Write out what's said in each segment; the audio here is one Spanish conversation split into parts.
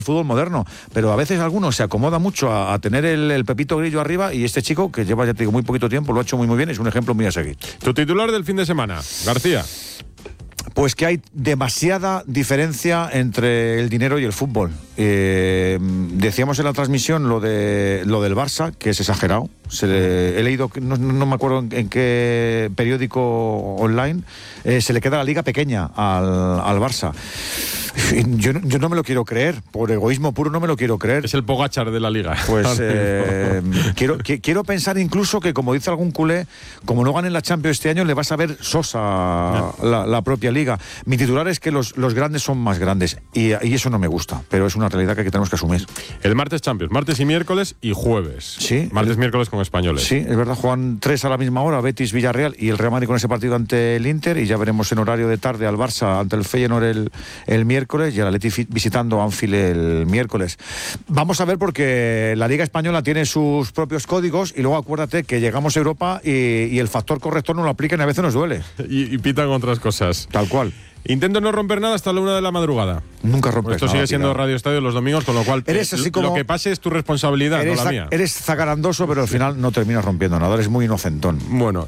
fútbol moderno, pero a veces algunos se acomoda mucho a tener el Pepito Grillo arriba, y este chico, que lleva, ya te digo, muy poquito tiempo, lo ha hecho muy bien, es un ejemplo muy a seguir. Tu titular del fin de semana, García. Pues que hay demasiada diferencia entre el dinero y el fútbol. Decíamos en la transmisión lo del Barça, que es exagerado. He leído, no me acuerdo en qué periódico online, se le queda la liga pequeña al Barça. Yo no me lo quiero creer, por egoísmo puro no me lo quiero creer. Es el Pogačar de la liga. Pues quiero pensar incluso que, como dice algún culé, como no ganen la Champions este año, le vas a ver sosa la propia liga. Mi titular es que los grandes son más grandes, y eso no me gusta, pero es una realidad que tenemos que asumir. El martes Champions, martes y miércoles y jueves. Sí. Martes, miércoles con españoles. Sí, es verdad, juegan 3 a la misma hora, Betis, Villarreal, y el Real Madrid con ese partido ante el Inter, y ya veremos en horario de tarde al Barça ante el Feyenoord el miércoles, y al Atleti visitando Anfield el miércoles. Vamos a ver, porque la Liga Española tiene sus propios códigos, y luego acuérdate que llegamos a Europa y el factor corrector no lo aplican y a veces nos duele. Y pitan otras cosas. Tal cual. Intento no romper nada hasta la 1 de la madrugada. Nunca rompes Esto nada. sigue siendo Radio Estadio los domingos, con lo cual eres así como, lo que pase es tu responsabilidad, no la mía. Eres zagarandoso, pero al final no terminas rompiendo nada, eres muy inocentón. Bueno,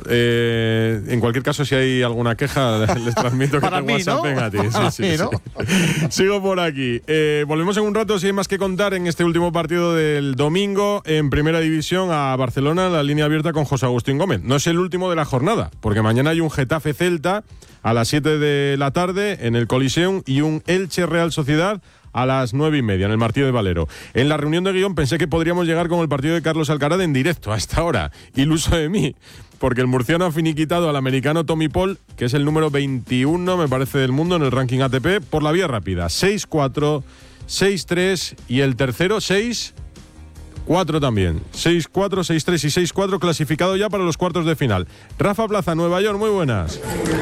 en cualquier caso, si hay alguna queja, les transmito que te whatsappen a ti. Sí, ¿no? Sigo por aquí. Volvemos en un rato, si hay más que contar en este último partido del domingo en Primera División a Barcelona, la línea abierta con José Agustín Gómez. No es el último de la jornada, porque mañana hay un Getafe-Celta a las 7 de la tarde en el Coliseum y un Elche-Real Sociedad a las 9:30 en el Martillo de Valero. En la reunión de guión pensé que podríamos llegar con el partido de Carlos Alcaraz en directo a esta hora. Iluso de mí, porque el murciano ha finiquitado al americano Tommy Paul, que es el número 21, me parece, del mundo en el ranking ATP, por la vía rápida. 6-4, 6-3 y el tercero 6-4 también. 6-4, 6-3 y 6-4 clasificado ya para los cuartos de final. Rafa Plaza, Nueva York, muy buenas.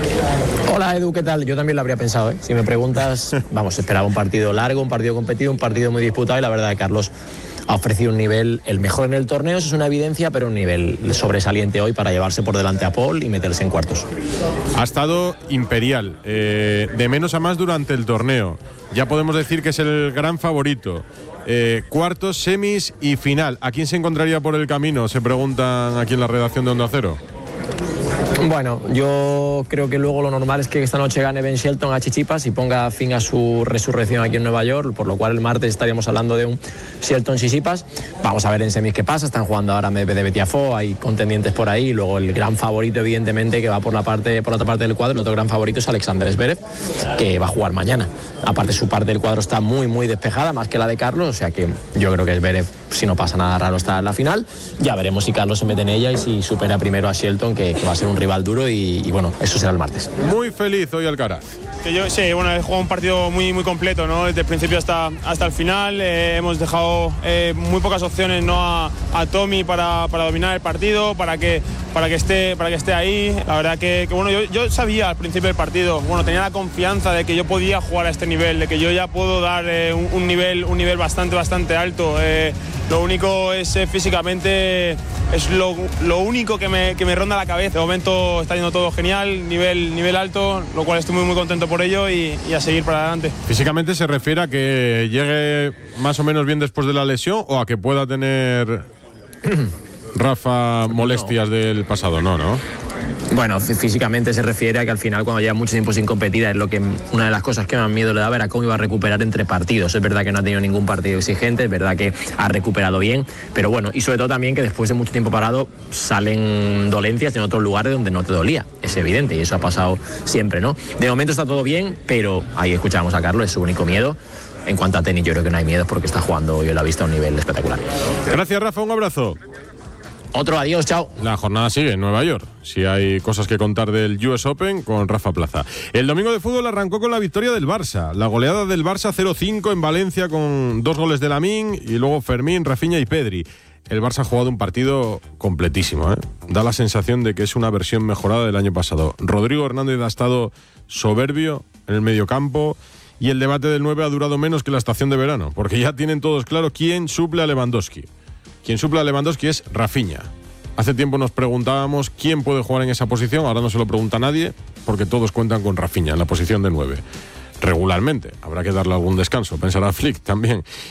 Hola Edu, ¿qué tal? Yo también lo habría pensado, ¿eh? Si me preguntas, vamos, esperaba un partido largo, un partido competido, un partido muy disputado, y la verdad que Carlos ha ofrecido un nivel, el mejor en el torneo, eso es una evidencia, pero un nivel sobresaliente hoy para llevarse por delante a Paul y meterse en cuartos. Ha estado imperial, de menos a más durante el torneo. Ya podemos decir que es el gran favorito. Cuartos, semis y final. ¿A quién se encontraría por el camino? Se preguntan aquí en la redacción de Onda Cero. Bueno, yo creo que luego lo normal es que esta noche gane Ben Shelton a Tsitsipas y ponga fin a su resurrección aquí en Nueva York, por lo cual el martes estaríamos hablando de un Shelton-Tsitsipas. Vamos a ver en semis qué pasa, están jugando ahora Medvedev y Tiafoe, hay contendientes por ahí, y luego el gran favorito evidentemente que va por otra parte del cuadro, el otro gran favorito es Alexander Zverev, que va a jugar mañana. Aparte su parte del cuadro está muy despejada, más que la de Carlos, o sea que yo creo que Zverev, si no pasa nada raro, está en la final. Ya veremos si Carlos se mete en ella y si supera primero a Shelton, que va a ser un rival duro, y bueno, eso será el martes. Muy feliz hoy Alcaraz. Sí, bueno, he jugado un partido muy completo, ¿no? Desde el principio hasta el final. Hemos dejado muy pocas opciones, ¿no? a Tommy para dominar el partido, para que esté ahí. La verdad que bueno, yo sabía al principio del partido, bueno, tenía la confianza de que yo podía jugar a este nivel, de que yo ya puedo dar un nivel bastante alto. Lo único es físicamente, es lo único que me ronda la cabeza. De momento está yendo todo genial, nivel alto, lo cual estoy muy contento por ello, y a seguir para adelante. ¿Físicamente se refiere a que llegue más o menos bien después de la lesión, o a que pueda tener Rafa molestias del pasado? No. Bueno, físicamente se refiere a que al final, cuando lleva mucho tiempo sin competir, es una de las cosas que más miedo le daba era cómo iba a recuperar entre partidos. Es verdad que no ha tenido ningún partido exigente, es verdad que ha recuperado bien, pero bueno, y sobre todo también que después de mucho tiempo parado salen dolencias en otros lugares donde no te dolía, es evidente, y eso ha pasado siempre, ¿no? De momento está todo bien, pero ahí escuchamos a Carlos, es su único miedo. En cuanto a tenis, yo creo que no hay miedo porque está jugando, yo lo he visto, a un nivel espectacular. Gracias, Rafa, un abrazo. Otro adiós, chao. La jornada sigue en Nueva York. Si hay cosas que contar del US Open con Rafa Plaza. El domingo de fútbol arrancó con la victoria del Barça. La goleada del Barça 0-5 en Valencia, con 2 goles de Lamine y luego Fermín, Rafinha y Pedri. El Barça ha jugado un partido completísimo, ¿eh? Da la sensación de que es una versión mejorada del año pasado. Rodrigo Hernández ha estado soberbio en el mediocampo, y el debate del 9 ha durado menos que la estación de verano, porque ya tienen todos claro quién suple a Lewandowski. Quien suple a Lewandowski es Rafinha. Hace tiempo nos preguntábamos quién puede jugar en esa posición, ahora no se lo pregunta nadie, porque todos cuentan con Rafinha en la posición de 9. regularmente. Habrá que darle algún descanso, pensará Flick también.